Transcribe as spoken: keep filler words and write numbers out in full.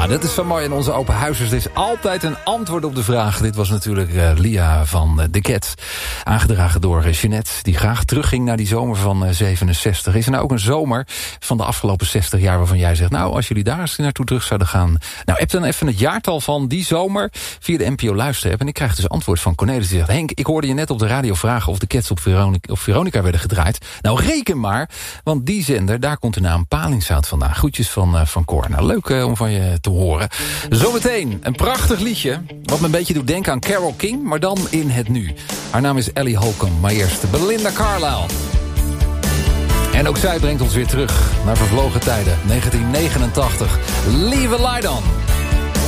dat is zo mooi in onze open huisers. Er is altijd een antwoord op de vraag. Dit was natuurlijk uh, Lia van uh, The Cats. Aangedragen door uh, Jeanette, die graag terugging naar die zomer van uh, zevenenzestig. Is er nou ook een zomer van de afgelopen zestig jaar waarvan jij zegt, nou, als jullie daar eens naartoe terug zouden gaan. Nou, heb dan even het jaartal van die zomer via de N P O Luister-app. En ik krijg dus antwoord van Cornelis. Die zegt, Henk, ik hoorde je net op de radio vragen of de Cats op Veronica, op Veronica werden gedraaid. Nou, reken maar, want die zender, daar komt de naam Palingzout vandaan. Groetjes van, uh, van Cor. Nou, leuk uh, om van je te horen. Zometeen een prachtig liedje, wat me een beetje doet denken aan Carole King, maar dan in het nu. Haar naam is Ellie Holcomb, maar eerst Belinda Carlisle. En ook zij brengt ons weer terug naar vervlogen tijden. negentien negenentachtig. Leave a Light On.